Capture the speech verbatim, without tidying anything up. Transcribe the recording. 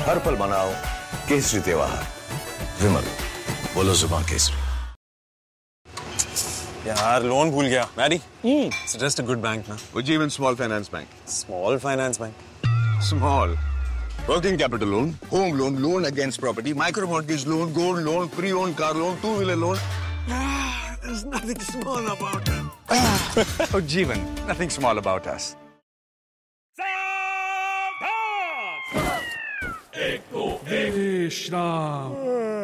हर पल मनाओ केसरी त्योहार। विमल, बोलो जुबान केसरी। यार लोन भूल गया। Mary, suggest a good bank ना। Ujjivan Small Finance Bank. Small finance bank. Small. Working capital loan, home loan, loan against property, micro mortgage loan, gold loan, pre-owned car loan, two-wheeler loan. Ah, there's nothing small about it. Oh, Jeevan, nothing small about us. Vishram.